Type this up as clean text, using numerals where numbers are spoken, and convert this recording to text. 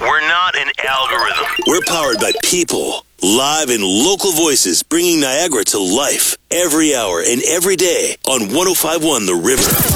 We're not an algorithm. We're powered by people. Live and local voices bringing Niagara to life every hour and every day on 105.1 The River.